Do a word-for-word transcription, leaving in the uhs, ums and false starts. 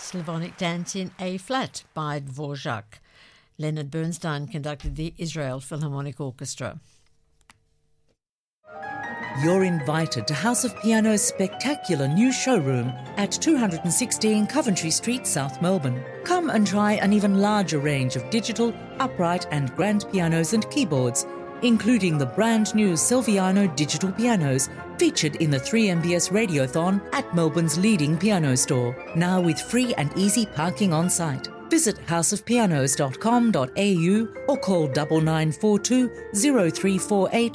Slavonic Dance in A-flat by Dvorak. Leonard Bernstein conducted the Israel Philharmonic Orchestra. You're invited to House of Piano's spectacular new showroom at two sixteen Coventry Street, South Melbourne. Come and try an even larger range of digital, upright and grand pianos and keyboards, including the brand new Silviano digital pianos featured in the three M B S Radiothon at Melbourne's leading piano store, now with free and easy parking on site. Visit house of pianos dot com dot a u or call nine nine four two, zero three four eight